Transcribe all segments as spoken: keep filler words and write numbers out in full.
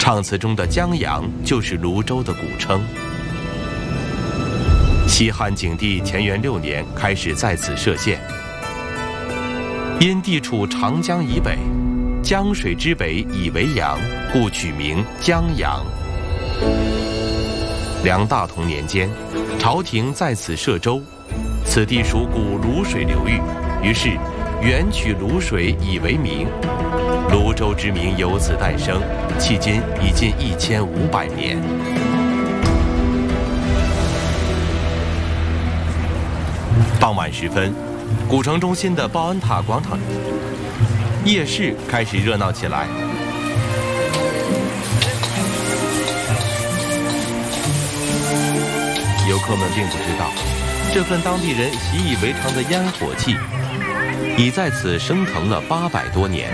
唱词中的江阳就是泸州的古称。西汉景帝乾元六年开始在此设县，因地处长江以北，江水之北以为阳，故取名江阳。梁大同年间，朝廷在此设州，此地属古泸水流域，于是原取泸水以为名，泸州之名由此诞生，迄今已近一千五百年。傍晚时分，古城中心的报恩塔广场夜市开始热闹起来。游客们并不知道，这份当地人习以为常的烟火气，已在此升腾了八百多年。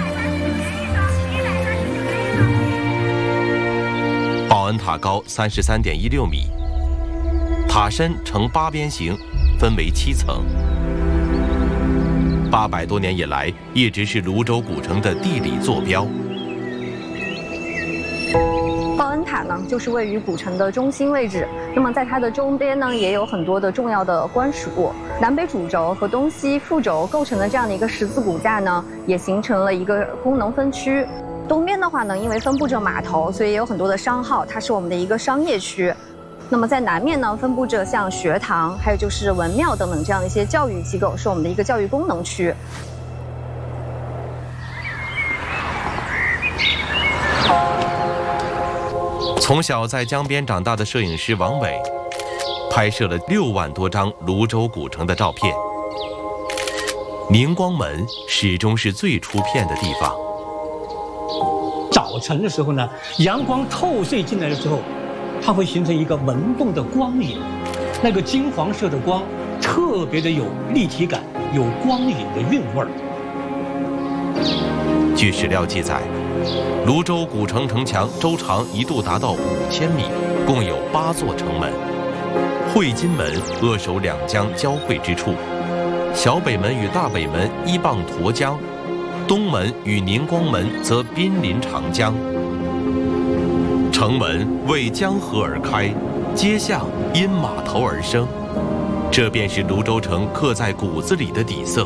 报恩塔高三十三点一六米，塔身呈八边形，分为七层。八百多年以来，一直是泸州古城的地理坐标。 报恩塔呢，就是位于古城的中心位置。那么在它的周边呢，也有很多的重要的官署，南北主轴和东西副轴构成的这样的一个十字骨架呢，也形成了一个功能分区。东边的话呢，因为分布着码头，所以也有很多的商号，它是我们的一个商业区。那么在南面呢，分布着像学堂，还有就是文庙等等这样的一些教育机构，是我们的一个教育功能区。 从小在江边长大的摄影师王伟，拍摄了六万多张泸州古城的照片。宁光门始终是最出片的地方。 早晨的时候呢，阳光透射进来的时候，它会形成一个纹动的光影，那个金黄色的光特别的有立体感，有光影的韵味儿。 据史料记载，泸州古城城墙周长一度达到五千米，共有八座城门。会津门扼守两江交汇之处，小北门与大北门依傍沱江，东门与宁光门则濒临长江。城门为江河而开，街巷因码头而生，这便是泸州城刻在骨子里的底色。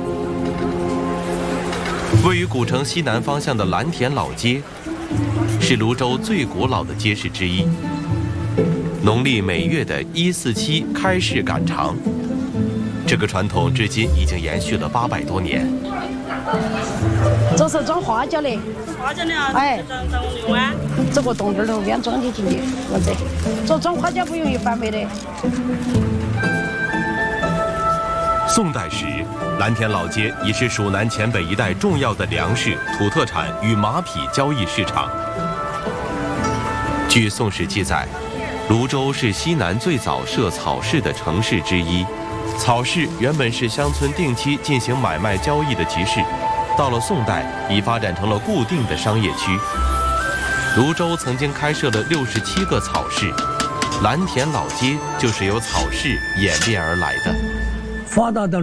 位于古城西南方向的蓝田老街，是泸州最古老的街市之一。农历每月的一四七开市赶场，这个传统至今已经延续了八百多年。 这是装花椒的， 花椒的啊， 哎， 装装牛啊， 这个洞洞里面装的进去，我这这装花椒不容易翻倍的。 宋代时，蓝田老街已是蜀南黔北一带重要的粮食、土特产与马匹交易市场。据《宋史》记载，泸州是西南最早设草市的城市之一。草市原本是乡村定期进行买卖交易的集市，到了宋代已发展成了固定的商业区。泸州曾经开设了六十七个草市，蓝田老街就是由草市演变而来的。 发达的